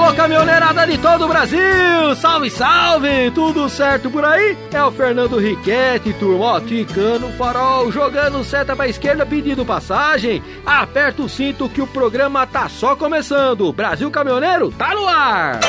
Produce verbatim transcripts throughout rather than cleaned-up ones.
Alô, caminhoneirada de todo o Brasil! Salve, salve! Tudo certo por aí? É o Fernando Riquetti, turma, ó, ticando o farol, jogando seta pra esquerda, pedindo passagem. Aperta o cinto que o programa tá só começando. Brasil Caminhoneiro tá no ar!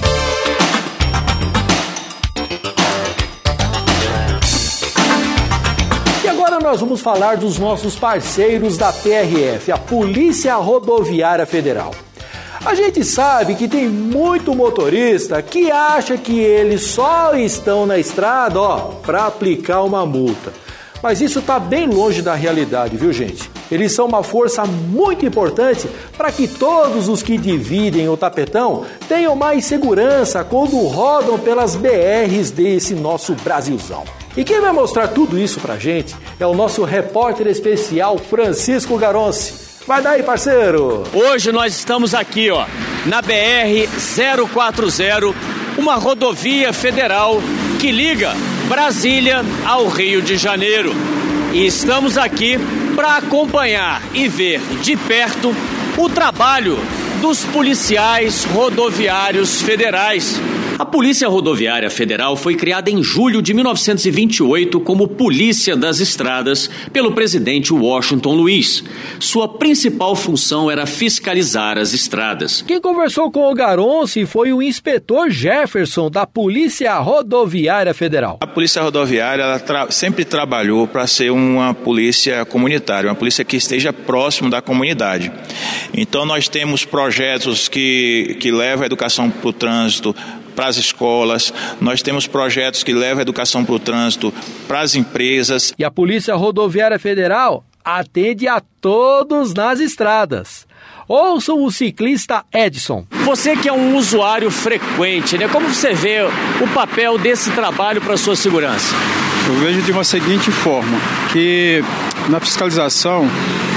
E agora nós vamos falar dos nossos parceiros da P R F, a Polícia Rodoviária Federal. A gente sabe que tem muito motorista que acha que eles só estão na estrada, ó, para aplicar uma multa. Mas isso está bem longe da realidade, viu, gente? Eles são uma força muito importante para que todos os que dividem o tapetão tenham mais segurança quando rodam pelas B Rs desse nosso Brasilzão. E quem vai mostrar tudo isso pra gente é o nosso repórter especial Francisco Garonci. Vai daí, parceiro! Hoje nós estamos aqui, ó, na B R zero quatro zero, uma rodovia federal que liga Brasília ao Rio de Janeiro. E estamos aqui para acompanhar e ver de perto o trabalho dos policiais rodoviários federais. A Polícia Rodoviária Federal foi criada em julho de mil novecentos e vinte e oito como Polícia das Estradas pelo presidente Washington Luiz. Sua principal função era fiscalizar as estradas. Quem conversou com o Garonci foi o inspetor Jefferson da Polícia Rodoviária Federal. A Polícia Rodoviária ela tra- sempre trabalhou para ser uma polícia comunitária, uma polícia que esteja próximo da comunidade. Então nós temos projetos que, que levam a educação para o trânsito, para as escolas, nós temos projetos que levam a educação para o trânsito, para as empresas. E a Polícia Rodoviária Federal atende a todos nas estradas. Ouçam o ciclista Edson. Você que é um usuário frequente, né? Como você vê o papel desse trabalho para a sua segurança? Eu vejo de uma seguinte forma, que na fiscalização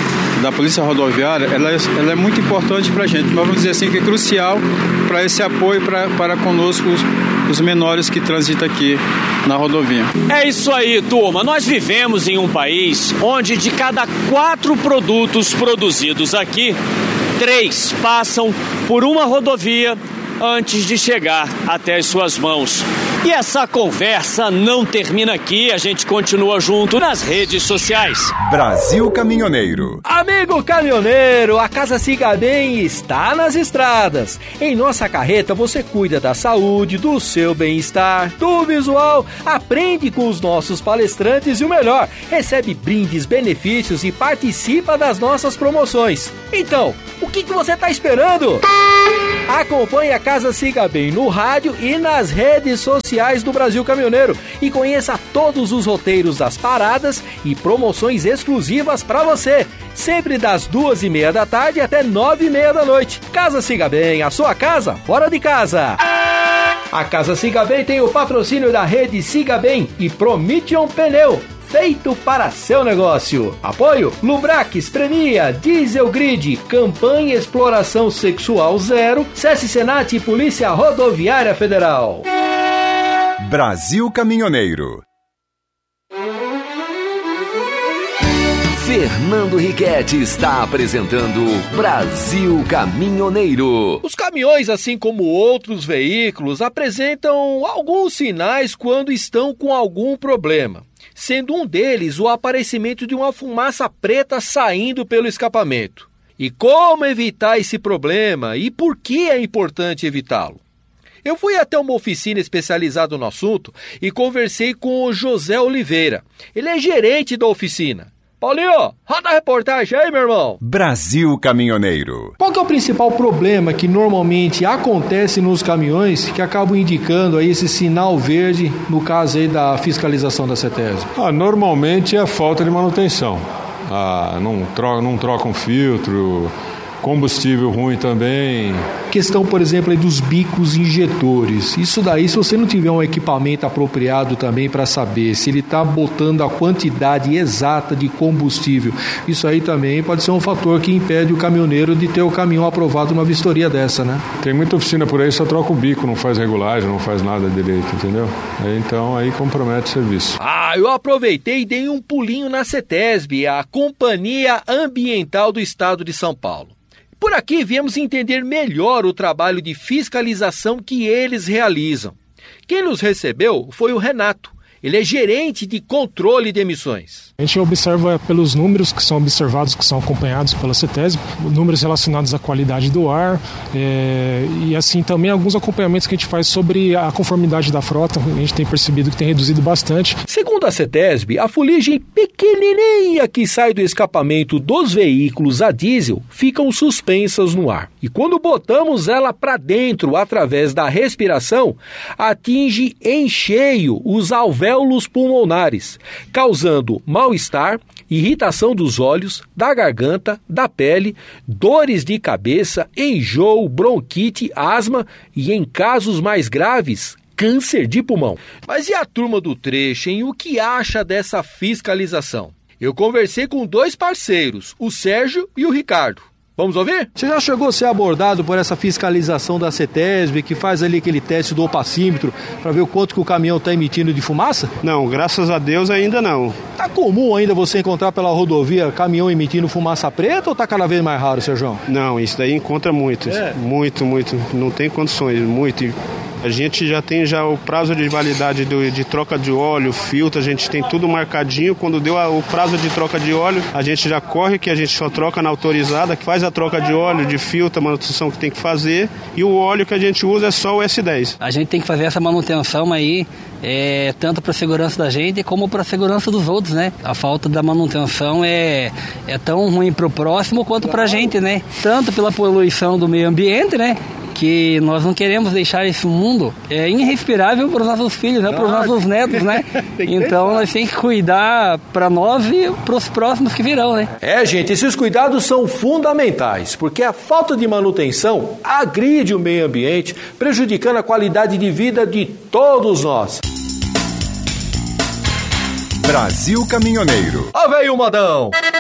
da Polícia Rodoviária, ela é, ela é muito importante para a gente, mas vamos dizer assim que é crucial para esse apoio pra, para conosco os, os menores que transitam aqui na rodovia. É isso aí, turma. Nós vivemos em um país onde de cada quatro produtos produzidos aqui, três passam por uma rodovia antes de chegar até as suas mãos. E essa conversa não termina aqui, a gente continua junto nas redes sociais. Brasil Caminhoneiro. Amigo caminhoneiro, a Casa Siga Bem está nas estradas. Em nossa carreta você cuida da saúde, do seu bem-estar, do visual, aprende com os nossos palestrantes e o melhor, recebe brindes, benefícios e participa das nossas promoções. Então, o que, que você está esperando? Acompanhe a Casa Siga Bem no rádio e nas redes sociais do Brasil Caminhoneiro e conheça todos os roteiros das paradas e promoções exclusivas para você, sempre das duas e meia da tarde até nove e meia da noite. Casa Siga Bem, a sua casa fora de casa. A Casa Siga Bem tem o patrocínio da rede Siga Bem e Prometeon Pneu, feito para seu negócio. Apoio Lubrax, Premia, Diesel Grid, Campanha Exploração Sexual Zero, SESC Senat e Polícia Rodoviária Federal. Brasil Caminhoneiro. Fernando Riquetti está apresentando Brasil Caminhoneiro. Os caminhões, assim como outros veículos, apresentam alguns sinais quando estão com algum problema, sendo um deles o aparecimento de uma fumaça preta saindo pelo escapamento. E como evitar esse problema e por que é importante evitá-lo? Eu fui até uma oficina especializada no assunto e conversei com o José Oliveira. Ele é gerente da oficina. Paulinho, roda a reportagem aí, meu irmão. Brasil Caminhoneiro. Qual que é o principal problema que normalmente acontece nos caminhões que acabam indicando aí esse sinal verde, no caso aí da fiscalização da CETESB? Ah, normalmente é a falta de manutenção. Ah, não troca, não troca um filtro, combustível ruim também. Questão, por exemplo, aí dos bicos injetores. Isso daí, se você não tiver um equipamento apropriado também para saber se ele está botando a quantidade exata de combustível, isso aí também pode ser um fator que impede o caminhoneiro de ter o caminhão aprovado numa vistoria dessa, né? Tem muita oficina por aí, só troca o bico, não faz regulagem, não faz nada direito, entendeu? Então aí compromete o serviço. Ah, eu aproveitei e dei um pulinho na CETESB, a Companhia Ambiental do Estado de São Paulo. Por aqui viemos entender melhor o trabalho de fiscalização que eles realizam. Quem nos recebeu foi o Renato. Ele é gerente de controle de emissões. A gente observa pelos números que são observados, que são acompanhados pela CETESB, números relacionados à qualidade do ar é, e assim também alguns acompanhamentos que a gente faz sobre a conformidade da frota. A gente tem percebido que tem reduzido bastante. Segundo a CETESB, a fuligem pequenininha que sai do escapamento dos veículos a diesel ficam suspensas no ar. E quando botamos ela para dentro através da respiração, atinge em cheio os alvéolos pulmonares, causando mal-estar, irritação dos olhos, da garganta, da pele, dores de cabeça, enjoo, bronquite, asma e, em casos mais graves, câncer de pulmão. Mas e a turma do trecho, hein? O que acha dessa fiscalização? Eu conversei com dois parceiros, o Sérgio e o Ricardo. Vamos ouvir? Você já chegou a ser abordado por essa fiscalização da CETESB, que faz ali aquele teste do opacímetro para ver o quanto que o caminhão está emitindo de fumaça? Não, graças a Deus ainda não. Tá comum ainda você encontrar pela rodovia caminhão emitindo fumaça preta ou tá cada vez mais raro, Sérgio? Não, isso daí encontra muito, é. muito, muito. Não tem condições, muito. A gente já tem já o prazo de validade do, de troca de óleo, filtro, a gente tem tudo marcadinho. Quando deu a, o prazo de troca de óleo, a gente já corre, que a gente só troca na autorizada, que faz a troca de óleo, de filtro, a manutenção que tem que fazer. E o óleo que a gente usa é só o S dez. A gente tem que fazer essa manutenção aí, é, tanto para a segurança da gente como para a segurança dos outros, né? A falta da manutenção é, é tão ruim para o próximo quanto para a gente, né? Tanto pela poluição do meio ambiente, né? Que nós não queremos deixar esse mundo é, irrespirável para os nossos filhos, né? Para os nossos netos, né? Então nós temos que cuidar para nós e para os próximos que virão, né? É, gente, esses cuidados são fundamentais, porque a falta de manutenção agride o meio ambiente, prejudicando a qualidade de vida de todos nós. Brasil Caminhoneiro. Ó, veio o modão!